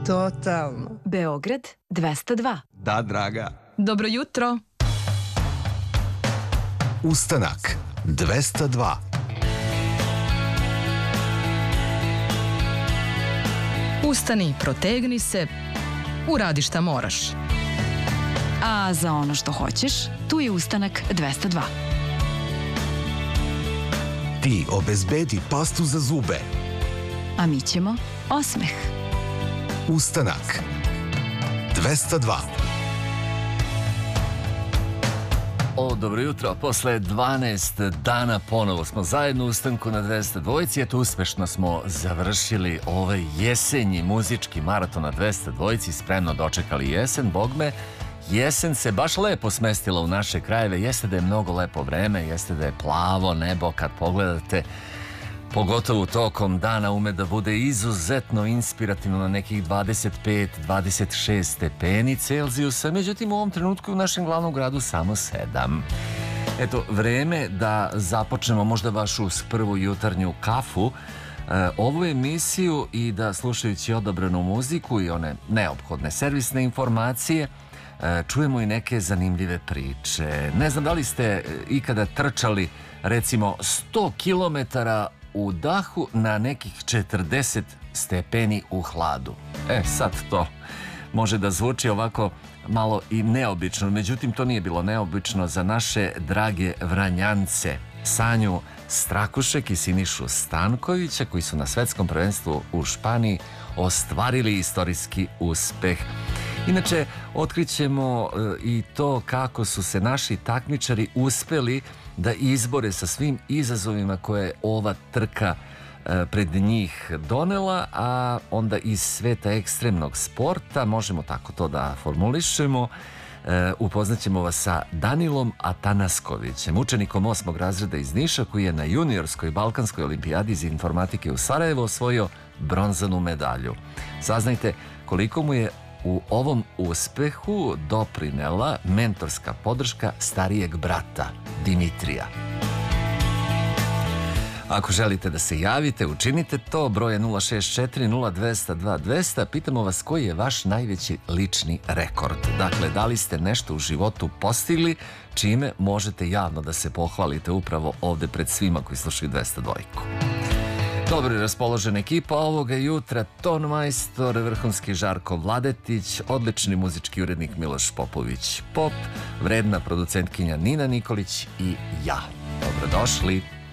Totalno. Beograd 202. Da, draga. Dobro jutro. Ustanak 202. Ustani, protegni se, uradi šta moraš. A za ono što hoćeš, tu je Ustanak 202. Ti obezbedi pastu za zube. A mi ćemo osmeh. Ustanak 202. Dobro jutro, posle 12 dana ponovo smo zajedno u Ustanku na 202. Eto, uspešno smo završili ovaj jesenji muzički maraton na 202. Spremno dočekali jesen, bogme. Jesen se baš lepo smestila u naše krajeve. Jeste da je mnogo lepo vreme, jeste da je plavo nebo kad pogledate. Pogotovo tokom dana ume da bude izuzetno inspirativno na nekih 25-26 stepeni Celzijusa. Međutim, u ovom trenutku u našem glavnom gradu samo 7. Eto, vreme da započnemo možda vašu prvu jutarnju kafu, ovu emisiju i da slušajući odabranu muziku i one neophodne servisne informacije, čujemo i neke zanimljive priče. Ne znam da li ste ikada trčali recimo 100 kilometara u dahu na nekih 40 stepeni u hladu. Sad to može da zvuči ovako malo i neobično, međutim to nije bilo neobično za naše drage Vranjance, Sanju Strakušek i Sinišu Stankovića, koji su na svetskom prvenstvu u Španiji ostvarili istorijski uspeh. Inače, otkrićemo i to kako su se naši takmičari uspeli da izbore sa svim izazovima koje ova trka pred njih donela, a onda iz sveta ekstremnog sporta, možemo tako to da formulišemo, upoznaćemo vas sa Danilom Atanaskovićem, učenikom 8. razreda iz Niša, koji je na juniorskoj balkanskoj olimpijadi iz informatike u Sarajevo osvojio bronzanu medalju. Saznajte koliko mu je u ovom uspehu doprinela mentorska podrška starijeg brata, Dimitrija. Ako želite da se javite, učinite to. Broj je 064 0202 200. Pitamo vas koji je vaš najveći lični rekord. Dakle, da li ste nešto u životu postigli čime možete javno da se pohvalite upravo ovde pred svima koji slušaju 202. Dobro je raspoložena ekipa ovoga jutra, ton majstor, vrhunski Žarko Vladetić, odlični muzički urednik Miloš Popović Pop, vredna producentkinja Nina Nikolić i ja. Dobrodošli.